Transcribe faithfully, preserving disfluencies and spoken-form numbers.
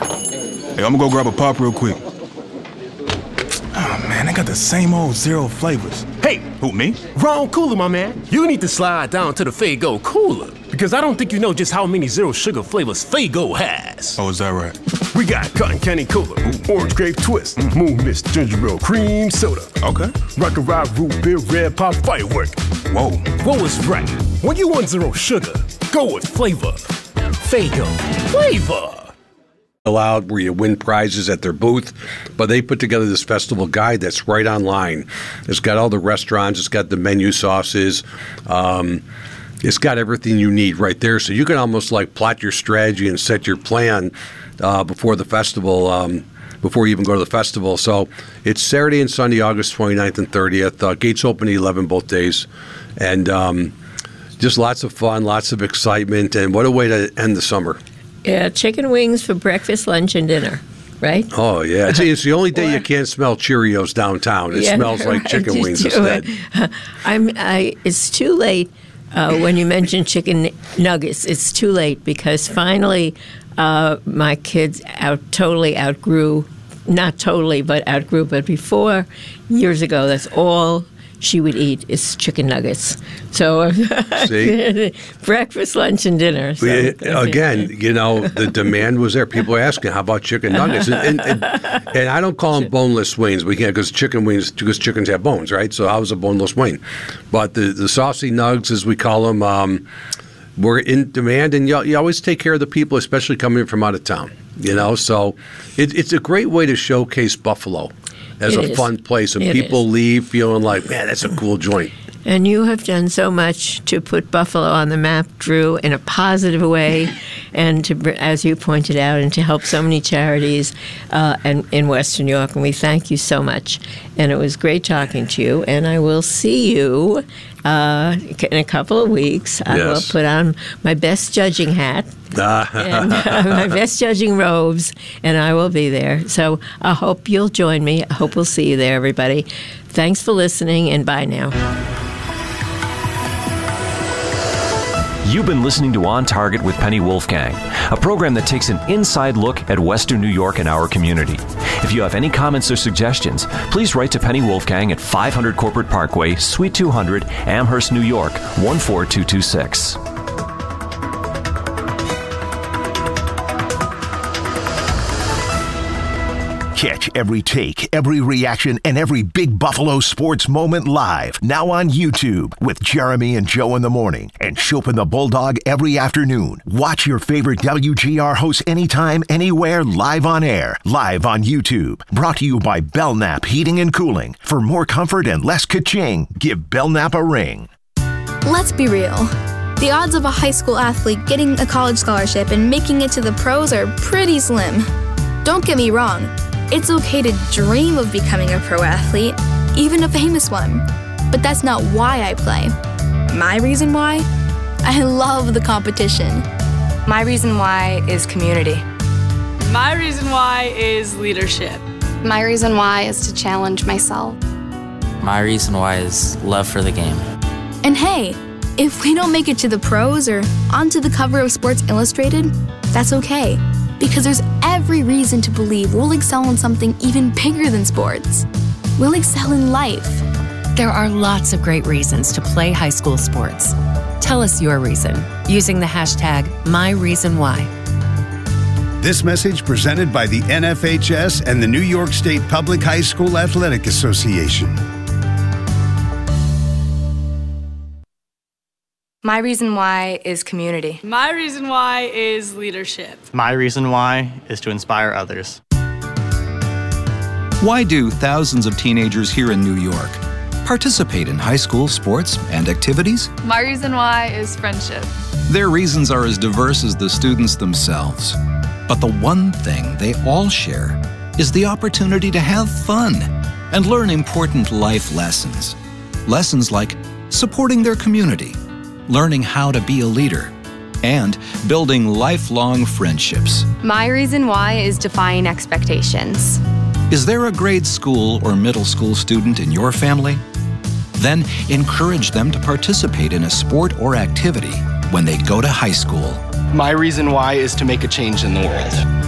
Hey, I'm gonna go grab a pop real quick. Oh, man, they got the same old zero flavors. Hey! Who, me? Wrong cooler, my man. You need to slide down to the Faygo cooler. Because I don't think you know just how many zero sugar flavors Faygo has. Oh, is that right? We got Cotton Candy Cola, Orange Grape Twist, mm. Moon Mist Ginger Ale Cream Soda. Okay. Rocket Ride Root Beer Red Pop Firework. Whoa. What was right? When you want zero sugar, go with flavor. Faygo. Flavor. Allowed where you win prizes at their booth, but they put together this festival guide that's right online. It's got all the restaurants, it's got the menu sauces, um, it's got everything you need right there. So you can almost like plot your strategy and set your plan uh, before the festival, um, before you even go to the festival. So it's Saturday and Sunday, August twenty-ninth and thirtieth. Uh, gates open at eleven both days, and um, just lots of fun, lots of excitement, and what a way to end the summer. Yeah, chicken wings for breakfast, lunch, and dinner, right? Oh, yeah. It's, it's the only day you can't smell Cheerios downtown. It yeah, smells like right, chicken wings instead. It. I'm, I, it's too late uh, when you mention chicken nuggets. It's too late because finally uh, my kids out totally outgrew, not totally, but outgrew, but before, years ago, that's all she would eat is chicken nuggets. So See? breakfast, lunch, and dinner. So. We, again, you know, the demand was there. People are asking, how about chicken nuggets? And, and, and, and I don't call them boneless wings. We can't because chicken wings, because chickens have bones, right? So how's a boneless wing? But the, the saucy nugs, as we call them, um, were in demand. And you, you always take care of the people, especially coming in from out of town. You know, so it, it's a great way to showcase Buffalo as it a is. fun place, and it people is. leave feeling like, man, that's a cool joint. And you have done so much to put Buffalo on the map, Drew, in a positive way, and to, as you pointed out, and to help so many charities uh, and in Western New York. And we thank you so much. And it was great talking to you. And I will see you uh, in a couple of weeks. I Yes. will put on my best judging hat. and uh, my best judging robes, and I will be there. So I hope you'll join me. I hope we'll see you there, everybody. Thanks for listening, and bye now. You've been listening to On Target with Penny Wolfgang, a program that takes an inside look at Western New York and our community. If you have any comments or suggestions, please write to Penny Wolfgang at five hundred Corporate Parkway, Suite two hundred, Amherst, New York, one four two two six. Catch every take, every reaction, and every big Buffalo sports moment live. Now on YouTube with Jeremy and Joe in the morning and Chopin the Bulldog every afternoon. Watch your favorite W G R hosts anytime, anywhere, live on air. Live on YouTube. Brought to you by Belknap Heating and Cooling. For more comfort and less ka-ching, give Belknap a ring. Let's be real. The odds of a high school athlete getting a college scholarship and making it to the pros are pretty slim. Don't get me wrong. It's okay to dream of becoming a pro athlete, even a famous one. But that's not why I play. My reason why? I love the competition. My reason why is community. My reason why is leadership. My reason why is to challenge myself. My reason why is love for the game. And hey, if we don't make it to the pros or onto the cover of Sports Illustrated, that's okay. Because there's every reason to believe we'll excel in something even bigger than sports. We'll excel in life. There are lots of great reasons to play high school sports. Tell us your reason using the hashtag MyReasonWhy. This message presented by the N F H S and the New York State Public High School Athletic Association. My reason why is community. My reason why is leadership. My reason why is to inspire others. Why do thousands of teenagers here in New York participate in high school sports and activities? My reason why is friendship. Their reasons are as diverse as the students themselves. But the one thing they all share is the opportunity to have fun and learn important life lessons. Lessons like supporting their community, learning how to be a leader, and building lifelong friendships. My reason why is defying expectations. Is there a grade school or middle school student in your family? Then encourage them to participate in a sport or activity when they go to high school. My reason why is to make a change in the world.